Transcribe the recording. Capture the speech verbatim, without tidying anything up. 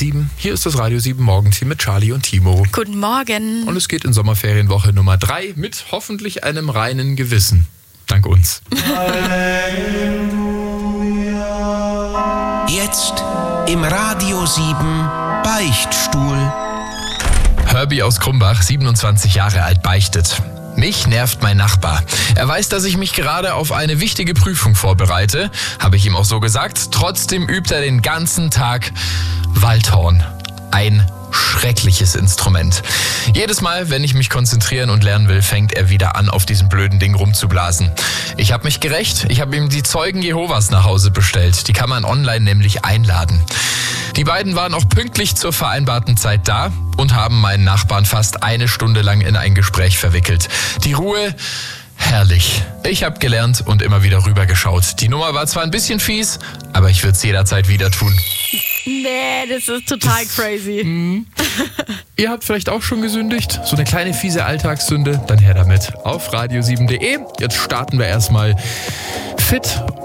sieben. Hier ist das Radio sieben Morgenteam mit Charlie und Timo. Guten Morgen. Und es geht in Sommerferienwoche Nummer drei mit hoffentlich einem reinen Gewissen. Dank uns. Jetzt im Radio sieben Beichtstuhl. Herbie aus Krumbach, siebenundzwanzig Jahre alt, beichtet. Mich nervt mein Nachbar. Er weiß, dass ich mich gerade auf eine wichtige Prüfung vorbereite. Habe ich ihm auch so gesagt. Trotzdem übt er den ganzen Tag Waldhorn. Ein schreckliches Instrument. Jedes Mal, wenn ich mich konzentrieren und lernen will, fängt er wieder an, auf diesem blöden Ding rumzublasen. Ich habe mich gerächt. Ich habe ihm die Zeugen Jehovas nach Hause bestellt. Die kann man online nämlich einladen. Die beiden waren auch pünktlich zur vereinbarten Zeit da und haben meinen Nachbarn fast eine Stunde lang in ein Gespräch verwickelt. Die Ruhe, herrlich. Ich habe gelernt und immer wieder rübergeschaut. Die Nummer war zwar ein bisschen fies, aber ich würde es jederzeit wieder tun. Nee, das ist total Das, crazy. Mh. Ihr habt vielleicht auch schon gesündigt? So eine kleine fiese Alltagssünde? Dann her damit auf radio sieben punkt de. Jetzt starten wir erstmal fit